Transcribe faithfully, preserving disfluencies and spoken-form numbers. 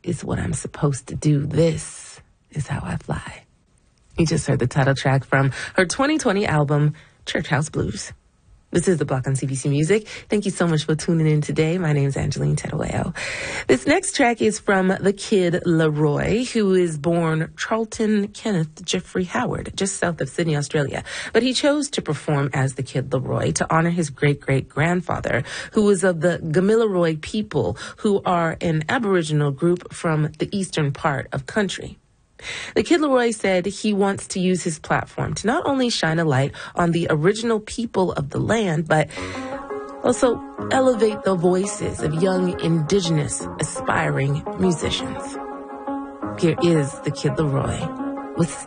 is what I'm supposed to do. This is how I fly. You just heard the title track from her twenty twenty album, Church House Blues. This is The Block on C B C Music. Thank you so much for tuning in today. My name is Angeline Terueo. This next track is from the Kid Laroi, who is born Charlton Kenneth Jeffrey Howard, just south of Sydney, Australia. But he chose to perform as the Kid Laroi to honor his great-great-grandfather, who was of the Gamilaroi people, who are an Aboriginal group from the eastern part of country. The Kid Laroi said he wants to use his platform to not only shine a light on the original people of the land, but also elevate the voices of young Indigenous aspiring musicians. Here is the Kid Laroi with